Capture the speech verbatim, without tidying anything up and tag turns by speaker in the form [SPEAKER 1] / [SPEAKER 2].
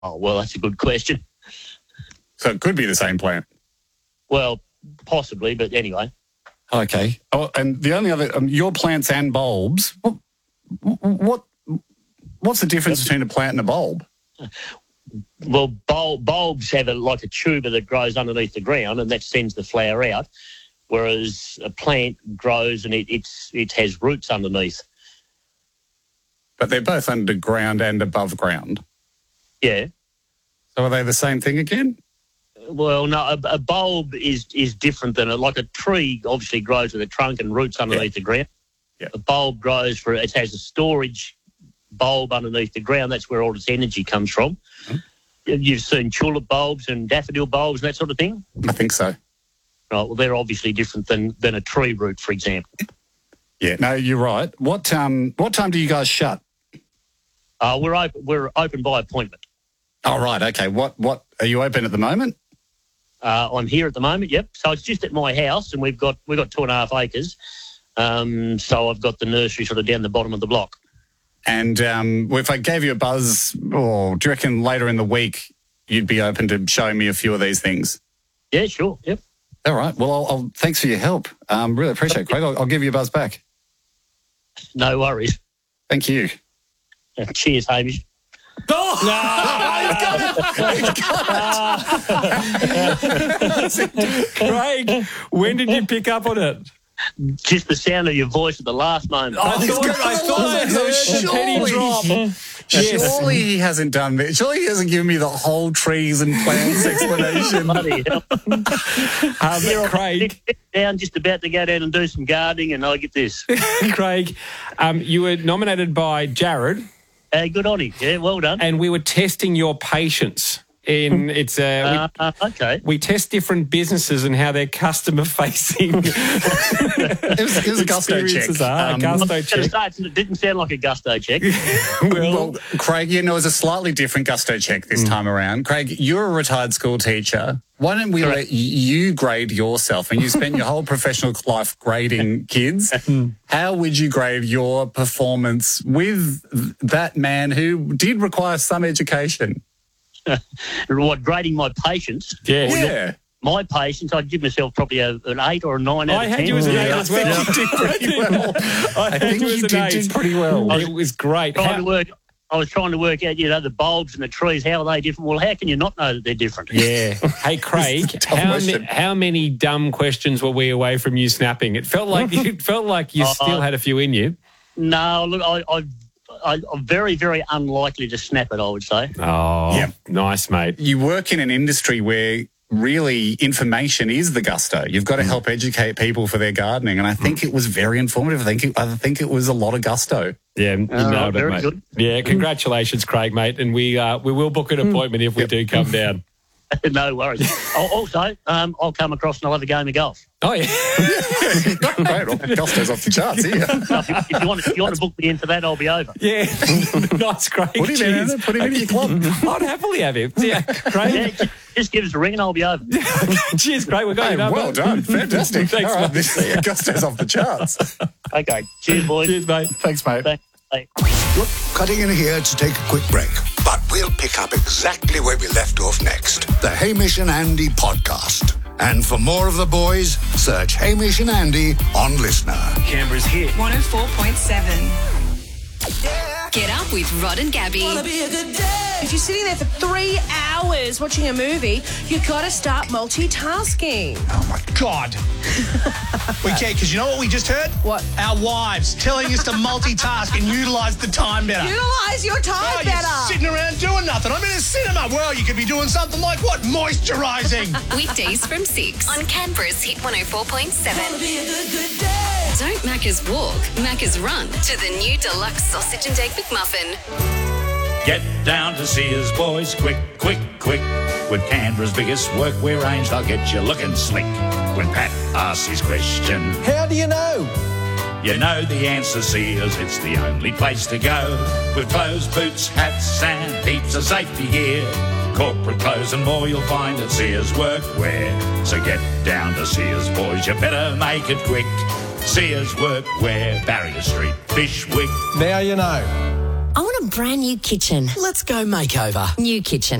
[SPEAKER 1] Oh, well, that's a good question.
[SPEAKER 2] So it could be the same plant.
[SPEAKER 1] Well, possibly, but anyway.
[SPEAKER 2] Okay. Oh, and the only other, um, your plants and bulbs, what, what, what's the difference between a plant and a bulb?
[SPEAKER 1] Well, bulb, bulbs have a, like a tuber that grows underneath the ground and that sends the flower out, whereas a plant grows and it, it's, it has roots underneath.
[SPEAKER 2] But they're both underground and above ground.
[SPEAKER 1] Yeah.
[SPEAKER 2] So are they the same thing again?
[SPEAKER 1] Well, no, a, a bulb is is different than a, like a tree obviously grows with a trunk and roots underneath yeah. the ground.
[SPEAKER 2] Yeah.
[SPEAKER 1] A bulb grows for, it has a storage bulb underneath the ground. That's where all its energy comes from. Mm-hmm. You've seen tulip bulbs and daffodil bulbs and that sort of thing?
[SPEAKER 2] I think so.
[SPEAKER 1] Right, well, they're obviously different than, than a tree root, for example.
[SPEAKER 2] Yeah, no, you're right. What um what time do you guys shut?
[SPEAKER 1] Uh, we're open. We're open by appointment.
[SPEAKER 2] Oh, right. Okay. What what are you open at the moment?
[SPEAKER 1] Uh, I'm here at the moment. Yep. So it's just at my house, and we've got we've got two and a half acres. Um, so I've got the nursery sort of down the bottom of the block.
[SPEAKER 2] And um, if I gave you a buzz, or do you reckon later in the week you'd be open to showing me a few of these things?
[SPEAKER 1] Yeah, sure. Yep.
[SPEAKER 2] All right. Well, I'll, I'll thanks for your help. Um, really appreciate it, Craig. I'll, I'll give you a buzz back.
[SPEAKER 1] No worries.
[SPEAKER 2] Thank you.
[SPEAKER 1] Cheers, Hamish.
[SPEAKER 3] Oh! No! He's got it! Craig, when did you pick up on it?
[SPEAKER 1] Just the sound of your voice at the last moment.
[SPEAKER 3] I thought I thought I heard the penny drop. Yes.
[SPEAKER 2] Surely he hasn't done that. Surely he hasn't given me the whole trees and plants explanation.
[SPEAKER 1] Bloody hell.
[SPEAKER 3] Um,
[SPEAKER 1] Here,
[SPEAKER 3] Craig,
[SPEAKER 1] down, just about to go down and do some gardening, and I get this.
[SPEAKER 3] Craig, um, you were nominated by Jared.
[SPEAKER 1] Uh, good on him. Yeah, well done.
[SPEAKER 3] And we were testing your patience. In it's uh, we,
[SPEAKER 1] uh, okay.
[SPEAKER 3] We test different businesses and how their customer facing.
[SPEAKER 2] it, was, it was a gusto check.
[SPEAKER 3] Are, um, a gusto check.
[SPEAKER 1] Say, it didn't sound like a gusto check.
[SPEAKER 2] well, well, Craig, you know, it was a slightly different gusto check this mm. time around. Craig, you're a retired school teacher. Why don't we Correct. let you grade yourself? And you spent your whole professional life grading kids. How would you grade your performance with that man who did require some education?
[SPEAKER 1] What, grading my patience?
[SPEAKER 3] Yeah.
[SPEAKER 2] yeah.
[SPEAKER 1] My patience, I'd give myself probably a, an eight or a nine out
[SPEAKER 3] I
[SPEAKER 1] of ten.
[SPEAKER 3] I had you as an eight as well.
[SPEAKER 2] I think you did pretty well. I,
[SPEAKER 3] I
[SPEAKER 2] think you, you did, did pretty well.
[SPEAKER 3] It was great.
[SPEAKER 1] Trying
[SPEAKER 3] how,
[SPEAKER 1] to work, I was trying to work out, you know, the bulbs and the trees, how are they different? Well, how can you not know that they're different?
[SPEAKER 3] Yeah. Hey, Craig, how, ma- how many dumb questions were we away from you snapping? It felt like it felt like you uh, still had a few in you.
[SPEAKER 1] No, look, I... I I, I'm very, very unlikely to snap it, I would say.
[SPEAKER 3] Oh, yeah. Nice, mate.
[SPEAKER 2] You work in an industry where really information is the gusto. You've got to help educate people for their gardening, and I think it was very informative. I think it, I think it was a lot of gusto.
[SPEAKER 3] Yeah, you
[SPEAKER 1] uh,
[SPEAKER 3] nailed
[SPEAKER 1] very
[SPEAKER 3] it, mate.
[SPEAKER 1] Good.
[SPEAKER 3] Yeah, congratulations, Craig, mate, and we uh, we will book an appointment if we do come down.
[SPEAKER 1] No worries. Also, um, I'll come across and I'll have a game of golf.
[SPEAKER 3] Oh, yeah.
[SPEAKER 2] Great. Gusto's off the charts here.
[SPEAKER 1] If you, if you want, if you want to book me in for that, I'll be over.
[SPEAKER 3] Yeah. Nice, Craig.
[SPEAKER 2] Put him in, Put him in your club.
[SPEAKER 3] I'd happily have him. Yeah, Craig.
[SPEAKER 1] Yeah, just, just give us a ring and I'll be over.
[SPEAKER 3] Cheers, Craig. We've got
[SPEAKER 2] hey,
[SPEAKER 3] you number.
[SPEAKER 2] Well done. Fantastic.
[SPEAKER 3] Thanks,
[SPEAKER 2] All right,
[SPEAKER 3] mate.
[SPEAKER 2] this Gusto's off the charts.
[SPEAKER 1] Okay. Cheers, boys.
[SPEAKER 3] Cheers, mate.
[SPEAKER 2] Thanks, mate.
[SPEAKER 1] Thanks. Bye.
[SPEAKER 4] We're cutting in here to take a quick break, but we'll pick up exactly where we left off next. The Hamish and Andy podcast. And for more of the boys, search Hamish and Andy on Listener.
[SPEAKER 5] Canberra's hit.
[SPEAKER 6] one oh four point seven.
[SPEAKER 7] Get up with Rod and Gabby.
[SPEAKER 8] If you're sitting there for three hours watching a movie, you've got to start multitasking.
[SPEAKER 5] Oh, my God. We can't, because you know what we just heard?
[SPEAKER 8] What?
[SPEAKER 5] Our wives telling us to multitask and utilise the time better.
[SPEAKER 8] Utilise your time
[SPEAKER 5] oh,
[SPEAKER 8] better.
[SPEAKER 5] You're sitting around doing nothing. I'm in a cinema. Well, you could be doing something like what? Moisturising.
[SPEAKER 7] Weekdays from six on Canberra's Hit one oh four point seven. Don't Macca's walk, Macca's run to the new deluxe sausage and egg McMuffin.
[SPEAKER 9] Get down to Sears, boys, quick, quick, quick. With Canberra's biggest workwear range, they'll get you looking slick. When Pat asks his question,
[SPEAKER 10] how do you know?
[SPEAKER 9] You know the answer, Sears, it's the only place to go. With clothes, boots, hats and heaps of safety gear. Corporate clothes and more you'll find at Sears Workwear. So get down to Sears, boys, you better make it quick. Sears Workwear, Barrier Street, Bishwick.
[SPEAKER 10] Now you know.
[SPEAKER 11] I want a
[SPEAKER 6] brand new kitchen.
[SPEAKER 10] Let's go makeover.
[SPEAKER 6] New kitchen.